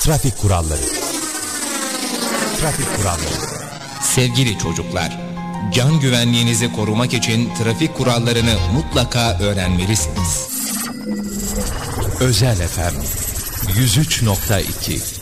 Trafik kuralları. Trafik kuralları. Sevgili çocuklar, can güvenliğinizi korumak için trafik kurallarını mutlaka öğrenmelisiniz. Özel FM 103.2